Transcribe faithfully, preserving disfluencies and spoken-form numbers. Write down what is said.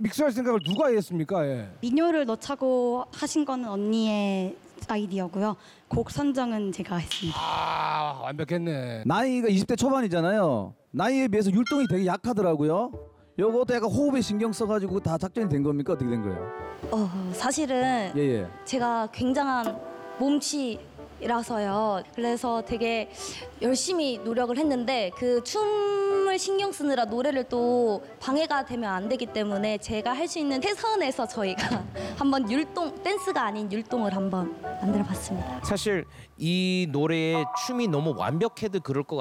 믹스할 생각을 누가 했습니까? 예. 민요를 넣자고 하신 거는 언니의 아이디어고요. 곡 선정은 제가 했습니다. 아 완벽했네. 나이가 이십 대 초반이잖아요. 나이에 비해서 율동이 되게 약하더라고요. 요것도 약간 호흡에 신경 써가지고 다 작전이 된 겁니까? 어떻게 된 거예요? 어, 사실은 예예. 제가 굉장한 몸치라서요. 그래서 되게 열심히 노력을 했는데 그 춤을 신경 쓰느라 노래를 또 방해가 되면 안 되기 때문에 제가 할 수 있는 최선에서 저희가 한번 율동, 댄스가 아닌 율동을 한번 만들어 봤습니다. 사실 이 노래의 춤이 너무 완벽해도 그럴 것